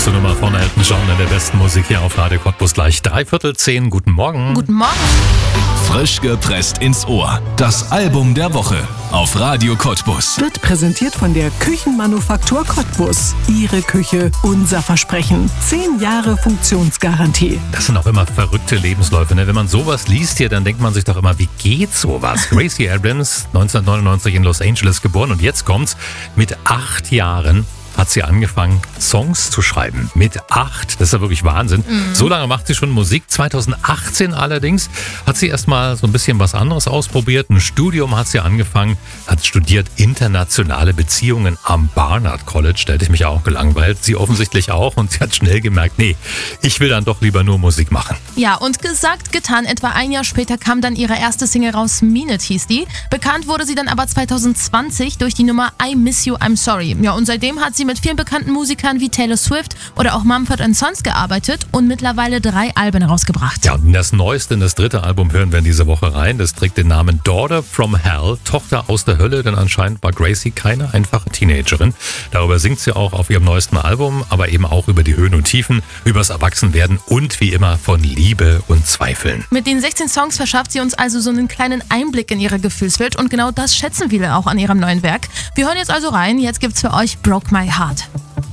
große Nummer von Elton John in der besten Musik hier auf Radio Cottbus. Gleich 9:45. Guten Morgen. Guten Morgen. Frisch gepresst ins Ohr. Das Album der Woche auf Radio Cottbus. Wird präsentiert von der Küchenmanufaktur Cottbus. Ihre Küche, unser Versprechen. 10 Jahre Funktionsgarantie. Das sind auch immer verrückte Lebensläufe, ne? Wenn man sowas liest hier, dann denkt man sich doch immer, wie geht sowas? Gracie Abrams, 1999 in Los Angeles geboren, und jetzt kommt's. Mit 8 Jahren hat sie angefangen, Songs zu schreiben. Mit 8, das ist ja wirklich Wahnsinn. So lange macht sie schon Musik. 2018 allerdings hat sie erstmal so ein bisschen was anderes ausprobiert. Ein Studium hat sie angefangen, hat studiert internationale Beziehungen am Barnard College. Da hätte ich mich auch gelangweilt. Sie offensichtlich auch. Und sie hat schnell gemerkt, nee, ich will dann doch lieber nur Musik machen. Ja, und gesagt, getan. Etwa ein Jahr später kam dann ihre erste Single raus, Mean It hieß die. Bekannt wurde sie dann aber 2020 durch die Nummer I Miss You, I'm Sorry. Ja, und seitdem hat sie mit vielen bekannten Musikern wie Taylor Swift oder auch Mumford & Sons gearbeitet und mittlerweile 3 Alben rausgebracht. Ja, und das neueste, das 3. Album hören wir in diese Woche rein. Das trägt den Namen Daughter from Hell, Tochter aus der Hölle, denn anscheinend war Gracie keine einfache Teenagerin. Darüber singt sie auch auf ihrem neuesten Album, aber eben auch über die Höhen und Tiefen, übers Erwachsenwerden und wie immer von Liebe und Zweifeln. Mit den 16 Songs verschafft sie uns also so einen kleinen Einblick in ihre Gefühlswelt und genau das schätzen viele auch an ihrem neuen Werk. Wir hören jetzt also rein. Jetzt gibt's für euch Broke My Heart.